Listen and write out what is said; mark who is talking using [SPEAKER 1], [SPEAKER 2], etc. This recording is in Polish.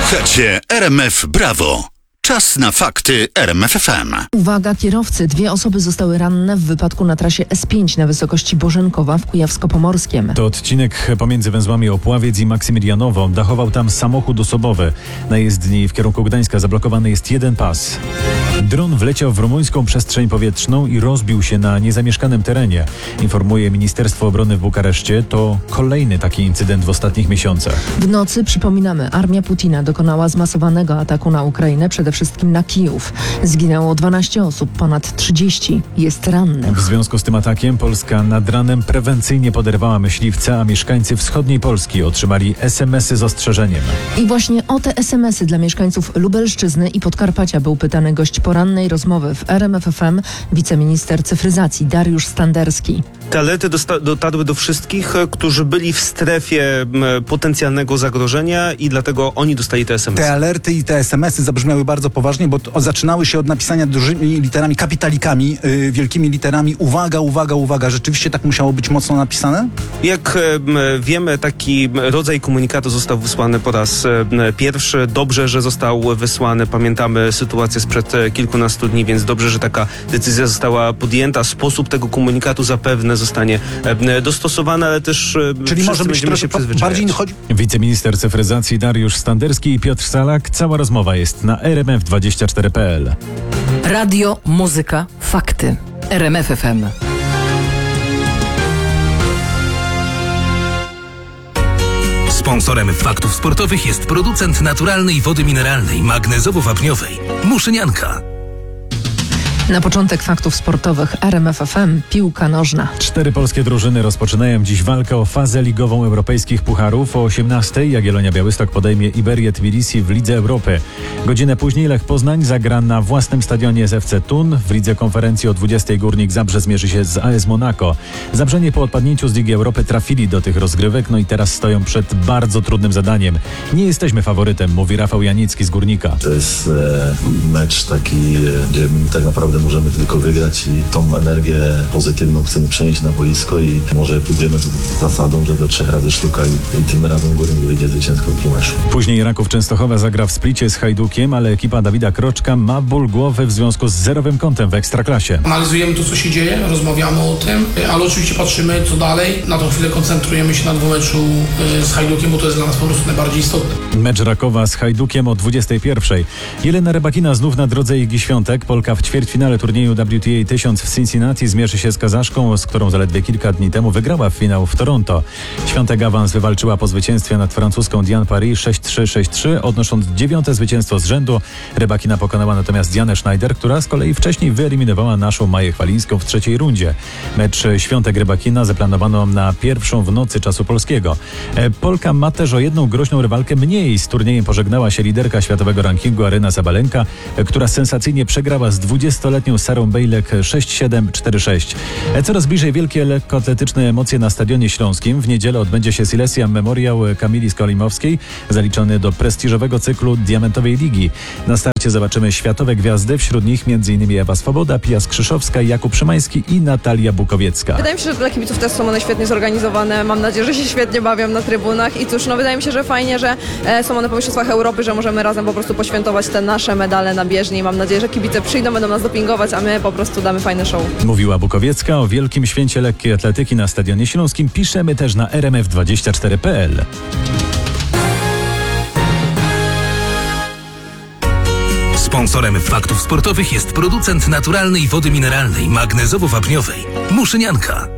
[SPEAKER 1] Słuchacie RMF Brawo. Czas na fakty RMF FM.
[SPEAKER 2] Uwaga kierowcy, 2 osoby zostały ranne w wypadku na trasie S5 na wysokości Bożenkowa w Kujawsko-Pomorskiem.
[SPEAKER 3] To odcinek pomiędzy węzłami Opławiec i Maksymilianowo. Dachował tam samochód osobowy. Na jezdni w kierunku Gdańska zablokowany jest jeden pas. Dron wleciał w rumuńską przestrzeń powietrzną i rozbił się na niezamieszkanym terenie. Informuje Ministerstwo Obrony w Bukareszcie. To kolejny taki incydent w ostatnich miesiącach.
[SPEAKER 2] W nocy, przypominamy, armia Putina dokonała zmasowanego ataku na Ukrainę, przede wszystkim na Kijów. Zginęło 12 osób, ponad 30 jest rannych.
[SPEAKER 3] W związku z tym atakiem Polska nad ranem prewencyjnie poderwała myśliwce, a mieszkańcy wschodniej Polski otrzymali SMS-y z ostrzeżeniem.
[SPEAKER 2] I właśnie o te SMS-y dla mieszkańców Lubelszczyzny i Podkarpacia był pytany gość porannej rozmowy w RMF FM, wiceminister cyfryzacji Dariusz Standerski.
[SPEAKER 4] Te alerty dotarły do wszystkich, którzy byli w strefie potencjalnego zagrożenia i dlatego oni dostali te SMS-y.
[SPEAKER 5] Te alerty i te SMS-y zabrzmiały bardzo poważnie, bo zaczynały się od napisania dużymi literami, kapitalikami, wielkimi literami. Uwaga, uwaga, uwaga. Rzeczywiście tak musiało być mocno napisane?
[SPEAKER 4] Jak wiemy, taki rodzaj komunikatu został wysłany po raz pierwszy. Dobrze, że został wysłany. Pamiętamy sytuację sprzed kilkunastu dni, więc dobrze, że taka decyzja została podjęta. Sposób tego komunikatu zapewne zostanie dostosowany, ale też
[SPEAKER 5] czyli może być
[SPEAKER 4] będziemy się przyzwyczajać.
[SPEAKER 3] Wiceminister cyfryzacji Dariusz Standerski i Piotr Salak. Cała rozmowa jest na rmf24.pl.
[SPEAKER 6] Radio, muzyka, fakty. RMF FM.
[SPEAKER 7] Sponsorem faktów sportowych jest producent naturalnej wody mineralnej magnezowo-wapniowej Muszynianka.
[SPEAKER 2] Na początek faktów sportowych RMF FM, piłka nożna.
[SPEAKER 3] 4 polskie drużyny rozpoczynają dziś walkę o fazę ligową europejskich pucharów. O 18:00 Jagiellonia Białystok podejmie Iberię Tbilisi w Lidze Europy. Godzinę później Lech Poznań zagra na własnym stadionie z FC Thun. W Lidze Konferencji o 20:00 Górnik Zabrze zmierzy się z AS Monaco. Zabrzenie po odpadnięciu z Ligi Europy trafili do tych rozgrywek, no i teraz stoją przed bardzo trudnym zadaniem. Nie jesteśmy faworytem, mówi Rafał Janicki z Górnika.
[SPEAKER 8] To jest mecz taki, gdzie tak naprawdę możemy tylko wygrać i tą energię pozytywną chcemy przenieść na boisko i może pójdziemy zasadą, że do 3 razy sztuka i tym razem Górnik wyjdzie zwycięsko w meczu.
[SPEAKER 3] Później Raków Częstochowa zagra w Splicie z Hajdukiem, ale ekipa Dawida Kroczka ma ból głowy w związku z zerowym kątem w Ekstraklasie.
[SPEAKER 9] Analizujemy to, co się dzieje, rozmawiamy o tym, ale oczywiście patrzymy, co dalej. Na tą chwilę koncentrujemy się na dwumeczu z Hajdukiem, bo to jest dla nas po prostu najbardziej istotne.
[SPEAKER 3] Mecz Rakowa z Hajdukiem o 21:00. Jelena Rybakina znów na drodze Igi Świątek. Polka w ćwierćfinale turnieju WTA 1000 w Cincinnati zmierzy się z Kazaszką, z którą zaledwie kilka dni temu wygrała finał w Toronto. Świątek awans wywalczyła po zwycięstwie nad francuską Diane Paris 6-3, 6-3, odnosząc 9. zwycięstwo z rzędu. Rybakina pokonała natomiast Dianę Schneider, która z kolei wcześniej wyeliminowała naszą Maję Chwalińską w 3. rundzie. Mecz Świątek-Rybakina zaplanowano na 1:00 w nocy czasu polskiego. Polka ma też o jedną groźną rywalkę mniej. Z turniejem pożegnała się liderka światowego rankingu Aryna Sabalenka, która sensacyjnie przegrała z 20-letnią Sarą Bejlek 6-7, 4-6. Coraz bliżej wielkie lekkoatletyczne emocje na Stadionie Śląskim. W niedzielę odbędzie się Silesia Memoriał Kamili Skolimowskiej, zaliczony do prestiżowego cyklu Diamentowej Ligi. Na starcie zobaczymy światowe gwiazdy, wśród nich m.in. Ewa Swoboda, Pia Skrzyszowska, Jakub Szymański i Natalia Bukowiecka.
[SPEAKER 10] Wydaje mi się, że dla kibiców też są one świetnie zorganizowane. Mam nadzieję, że się świetnie bawią na trybunach i cóż, wydaje mi się, że fajnie, że są one po Mistrzostwach Europy, że możemy razem po prostu poświętować te nasze medale na bieżni. Mam nadzieję, że kibice przyjdą, będą nas dopingować, a my po prostu damy fajny show. Mówiła
[SPEAKER 3] Bukowiecka. O wielkim święcie lekkiej atletyki na Stadionie Śląskim piszemy też na rmf24.pl.
[SPEAKER 7] Sponsorem faktów sportowych jest producent naturalnej wody mineralnej magnezowo-wapniowej Muszynianka.